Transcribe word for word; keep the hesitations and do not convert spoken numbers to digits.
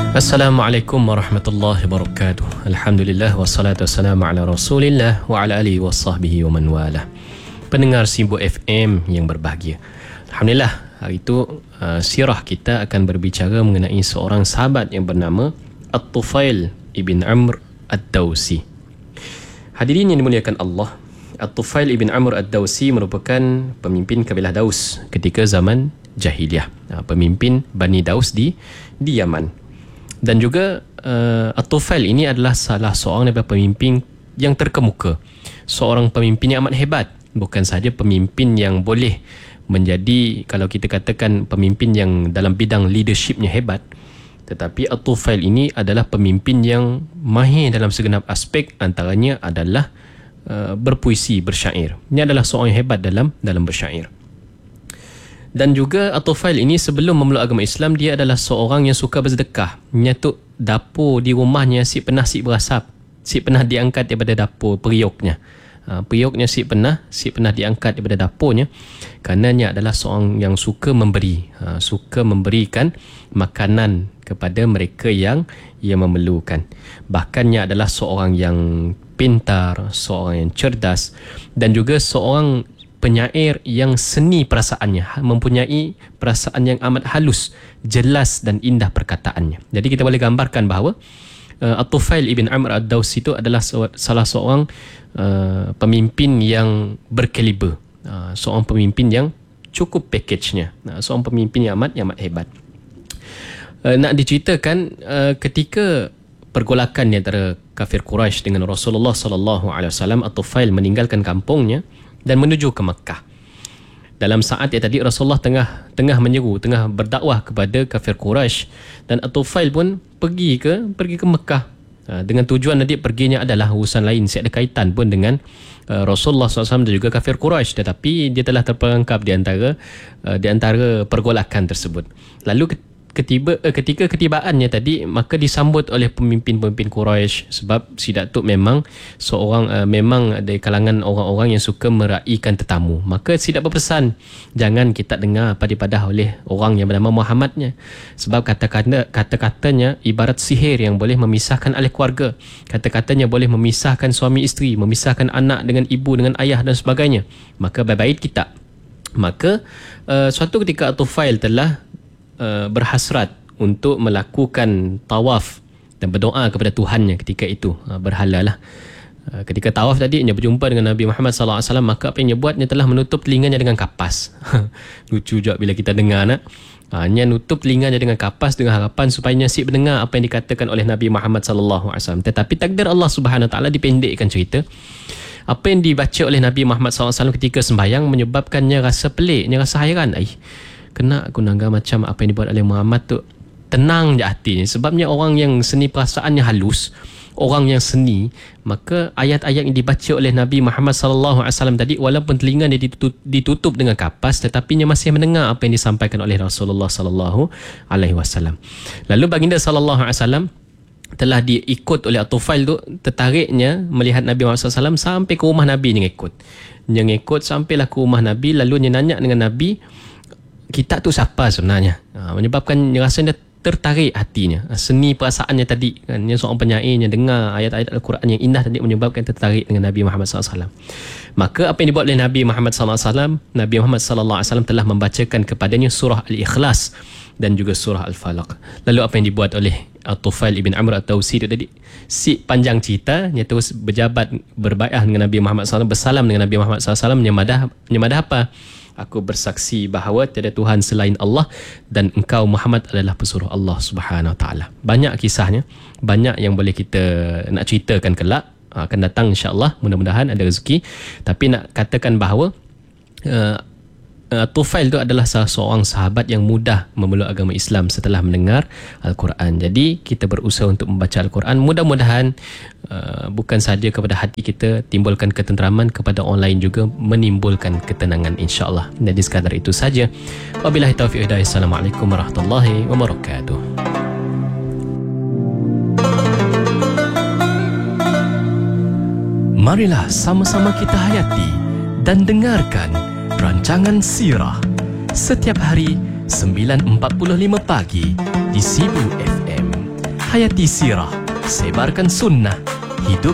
Assalamualaikum warahmatullahi wabarakatuh. Alhamdulillah wassalatu wassalamu ala Rasulillah wa ala alihi wa sahbihi wa man walah. Pendengar Sibu F M yang berbahagia. Alhamdulillah, hari itu uh, sirah kita akan berbicara mengenai seorang sahabat yang bernama At-Tufail ibn Amr Ad-Dawsi. Hadirin yang dimuliakan Allah, At-Tufail ibn Amr Ad-Dawsi merupakan pemimpin kabilah Daus ketika zaman Jahiliyah, uh, pemimpin Bani Daus di di Yaman. Dan juga uh, At-Tufail ini adalah salah seorang daripada pemimpin yang terkemuka, seorang pemimpin yang amat hebat. Bukan sahaja pemimpin yang boleh menjadi, kalau kita katakan pemimpin yang dalam bidang leadershipnya hebat, tetapi At-Tufail ini adalah pemimpin yang mahir dalam segenap aspek, antaranya adalah uh, berpuisi, bersyair. Ini adalah seorang yang hebat dalam dalam bersyair. Dan juga At-Tufail ini sebelum memeluk agama Islam, dia adalah seorang yang suka bersedekah. Nyatuk dapur di rumahnya si pernah si berasap, si pernah diangkat daripada dapur periuknya. Ha, periuknya si pernah si pernah diangkat daripada dapurnya, kerana dia adalah seorang yang suka memberi, ha, suka memberikan makanan kepada mereka yang yang memerlukan. Bahkan dia adalah seorang yang pintar, seorang yang cerdas, dan juga seorang penyair yang seni perasaannya, mempunyai perasaan yang amat halus, jelas dan indah perkataannya. Jadi kita boleh gambarkan bahawa uh, At-Tufail ibn Amr Ad-Dawsi itu adalah salah seorang uh, pemimpin yang berkaliber, uh, seorang pemimpin yang cukup package-nya, uh, seorang pemimpin yang amat, yang amat hebat. Uh, nak diceritakan uh, ketika pergolakan antara kafir Quraisy dengan Rasulullah sallallahu alaihi wasallam, At-Tufail meninggalkan kampungnya dan menuju ke Mekah. Dalam saat yang tadi Rasulullah tengah tengah menyeru, tengah berdakwah kepada kafir Quraisy, dan At-Tufail pun pergi ke pergi ke Mekah. Ha, dengan tujuan nanti perginya adalah urusan lain, tidak ada kaitan pun dengan uh, Rasulullah sallallahu alaihi wasallam dan juga kafir Quraisy, tetapi dia telah terperangkap di antara uh, di antara pergolakan tersebut. Lalu Ketiba, ketika ketibaannya tadi, maka disambut oleh pemimpin-pemimpin Quraisy, sebab si Datuk memang seorang uh, memang dari kalangan orang-orang yang suka meraihkan tetamu. Maka si Datuk berpesan, jangan kita dengar padipadah oleh orang yang bernama Muhammadnya, sebab kata-kata kata-katanya ibarat sihir yang boleh memisahkan ahli keluarga. Kata-katanya boleh memisahkan suami isteri, memisahkan anak dengan ibu, dengan ayah dan sebagainya. Maka baik-baik kita. Maka uh, suatu ketika At-Tufail telah Uh, berhasrat untuk melakukan tawaf dan berdoa kepada Tuhannya ketika itu, uh, berhala lah. Uh, ketika tawaf tadi, dia berjumpa dengan Nabi Muhammad sallallahu alaihi wasallam, maka apa yang dia buat, dia telah menutup telinganya dengan kapas. Lucu juga bila kita dengar nak. Uh, dia nutup telinganya dengan kapas dengan harapan supaya si mendengar apa yang dikatakan oleh Nabi Muhammad sallallahu alaihi wasallam. Tetapi takdir Allah Subhanahu wa taala, dipendekkan cerita. Apa yang dibaca oleh Nabi Muhammad sallallahu alaihi wasallam ketika sembahyang menyebabkannya rasa pelik, dia rasa hairan. Ai, kena aku nangga macam apa yang dibuat oleh Muhammad tu. Tenang je hatinya, sebabnya orang yang seni perasaannya halus, orang yang seni, maka ayat-ayat yang dibaca oleh Nabi Muhammad sallallahu alaihi wasallam tadi, walaupun telinga dia ditutup, ditutup dengan kapas, tetapi dia masih mendengar apa yang disampaikan oleh Rasulullah sallallahu alaihi wasallam. Lalu baginda sallallahu alaihi wasallam telah diikut oleh At-Tufail tu, tertariknya melihat Nabi Muhammad sallallahu alaihi wasallam sampai ke rumah Nabi. Dia ngikut dia ngikut sampailah ke rumah Nabi. Lalu dia nanya dengan Nabi, kita tu siapa sebenarnya? Ha, menyebabkan dia rasa dia tertarik hatinya, seni perasaannya tadi kan, dia seorang penyairnya, dengar ayat-ayat Al-Quran yang indah tadi menyebabkan tertarik dengan Nabi Muhammad sallallahu alaihi wasallam. Maka apa yang dibuat oleh Nabi Muhammad sallallahu alaihi wasallam, Nabi Muhammad sallallahu alaihi wasallam telah membacakan kepadanya surah Al-Ikhlas dan juga surah Al-Falaq. Lalu apa yang dibuat oleh At-Tufail ibn Amr Ad-Dawsi itu tadi, si panjang cerita, dia terus berjabat berbaiat dengan Nabi Muhammad sallallahu alaihi wasallam, bersalam dengan Nabi Muhammad sallallahu alaihi wasallam, menyemadah menyemadah apa? Aku bersaksi bahawa tiada Tuhan selain Allah dan engkau Muhammad adalah pesuruh Allah Subhanahu Wa Taala. Banyak kisahnya, banyak yang boleh kita nak ceritakan kelak, akan datang insya-Allah, mudah-mudahan ada rezeki. Tapi nak katakan bahawa uh, uh, Tufail itu adalah salah seorang sahabat yang mudah memeluk agama Islam setelah mendengar Al-Quran. Jadi kita berusaha untuk membaca Al-Quran, mudah-mudahan uh, bukan sahaja kepada hati kita timbulkan ketenteraman, kepada orang lain juga menimbulkan ketenangan insya-Allah. Jadi sekadar itu saja. Wabillahi taufiq hidayah. Assalamualaikum warahmatullahi wabarakatuh. Marilah sama-sama kita hayati dan dengarkan rancangan Sirah setiap hari sembilan empat puluh lima pagi di Sibu F M. Hayati Sirah, sebarkan sunnah, hidup